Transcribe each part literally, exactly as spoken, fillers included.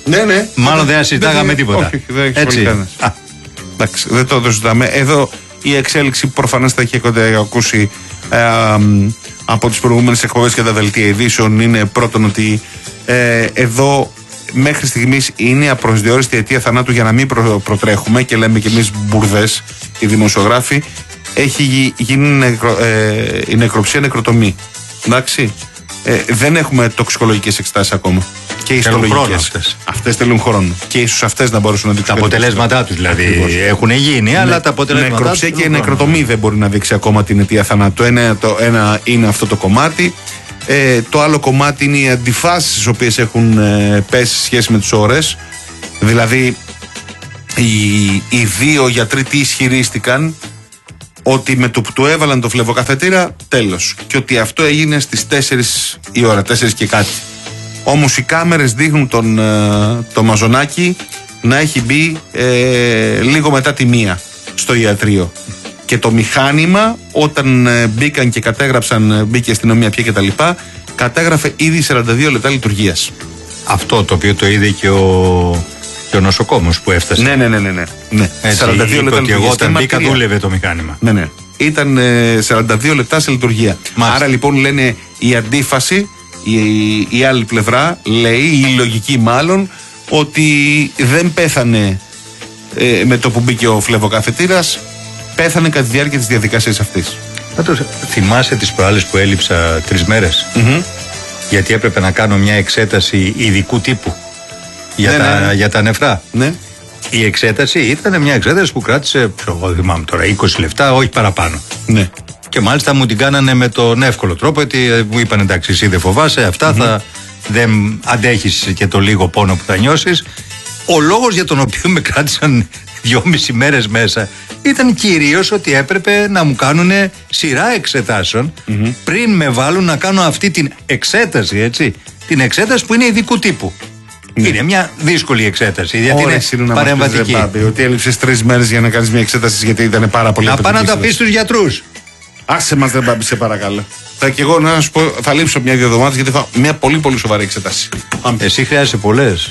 Ναι, ναι. Μάλλον δεν συζητάγαμε τίποτα. Όχι, δεν έχει Έτσι. κανένα. Εντάξει, δεν το συζητάμε. Εδώ η εξέλιξη προφανώς θα έχετε ακούσει ε, από τις προηγούμενες εκπομπές και τα δελτία ειδήσεων. Είναι πρώτον ότι ε, εδώ μέχρι στιγμής είναι απροσδιόριστη αιτία θανάτου, για να μην προ, προτρέχουμε και λέμε κι εμείς μπουρδές οι δημοσιογράφοι. Έχει γίνει νεκρο, ε, η νεκροψία νεκροτομή. Εντάξει. Ε, δεν έχουμε τοξικολογικές εξετάσεις ακόμα. Και ιστολογικές. Αυτές θέλουν χρόνο. Και ίσως αυτές να μπορούσαν να δείξουν. Τα αποτελέσματά τους δηλαδή. Ακριβώς. Έχουν γίνει, ναι, αλλά τα αποτελέσματά τους. Νεκροψία και η νεκροτομή δεν μπορεί να δείξει ακόμα την αιτία θανάτου. Το ένα, το ένα είναι αυτό το κομμάτι. Ε, το άλλο κομμάτι είναι οι αντιφάσεις τις οποίες έχουν ε, πέσει σε σχέση με τις ώρες. Δηλαδή, οι, οι δύο γιατροί τι ισχυρίστηκαν, ότι με το που του έβαλαν το φλεβοκαθετήρα, τέλος. Και ότι αυτό έγινε στις τέσσερις η ώρα, τέσσερις και κάτι. Όμως οι κάμερες δείχνουν τον, το Μαζονάκη να έχει μπει ε, λίγο μετά τη μία στο ιατρείο. Και το μηχάνημα, όταν ε, μπήκαν και κατέγραψαν, μπήκε η αστυνομία πια κτλ., κατέγραφε ήδη σαράντα δύο λεπτά λειτουργίας. Αυτό το οποίο το είδε και ο, και ο νοσοκόμος που έφτασε. Ναι, ναι, ναι, ναι, ναι. Έτσι, σαράντα δύο λεπτά λειτουργίας. Εγώ όταν μπήκα δούλευε το μηχάνημα. Ναι, ναι. Ήταν ε, σαράντα δύο λεπτά σε λειτουργία. Μάλιστα. Άρα λοιπόν λένε η αντίφαση, η, η άλλη πλευρά λέει, η λογική μάλλον, ότι δεν πέθανε ε, με το που μπήκε ο φλεβοκαθετήρας, πέθανε κατά τη διάρκεια της διαδικασίας αυτής. Πάντως, θυμάσαι τις προάλλες που έλειψα τρεις μέρες, mm-hmm. γιατί έπρεπε να κάνω μια εξέταση ειδικού τύπου για, ναι, τα, ναι. για τα νεφρά. Ναι. Η εξέταση ήταν μια εξέταση που κράτησε, εγώ θυμάμαι τώρα, είκοσι λεπτά, όχι παραπάνω. Ναι. Και μάλιστα μου την κάνανε με τον εύκολο τρόπο, γιατί μου είπαν εντάξει, εσύ δεν φοβάσαι, αυτά mm-hmm. θα δεν αντέχεις και το λίγο πόνο που θα νιώσεις. Ο λόγος για τον οποίο με κράτησαν δυόμιση μέρες μέσα ήταν κυρίως ότι έπρεπε να μου κάνουν σειρά εξετάσεων mm-hmm. πριν με βάλουν να κάνω αυτή την εξέταση, έτσι. Την εξέταση που είναι ειδικού τύπου. Ναι. Είναι μια δύσκολη εξέταση. Γιατί Ωρες είναι παρεμβατική. Μπάμπη, ότι έλειψες τρεις μέρες για να κάνεις μια εξέταση, γιατί ήταν πάρα πολύ απαιτητική. Να πάνε να τα πεις στους γιατρούς. Άσε μας, δεν Μπάμπη, σε παρακαλώ. Θα και εγώ να σου πω, θα λείψω μια-δύο εβδομάδες, γιατί έχω μια πολύ πολύ σοβαρή εξέταση. Εσύ χρειάζεσαι πολλές.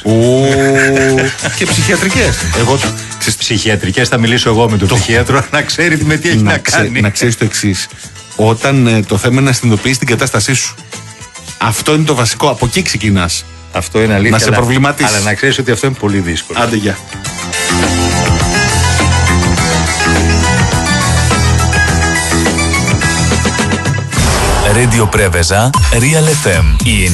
Και ψυχιατρικές. Εγώ ψυχιατρικές θα μιλήσω εγώ με τον ψυχίατρο, να ξέρει με τι έχει να, να κάνει. Να ξέρεις το εξής. Όταν ε, το θέμα είναι να συνειδητοποιήσεις την κατάστασή σου. Αυτό είναι το βασικό. Από εκεί ξεκινάς. Αυτό είναι αλήθεια. Να σε προβληματίσεις. Αλλά να ξέρεις ότι αυτό είναι πολύ δύσκολο. Άντε, γεια. Radio Preveza, Real εφ εμ.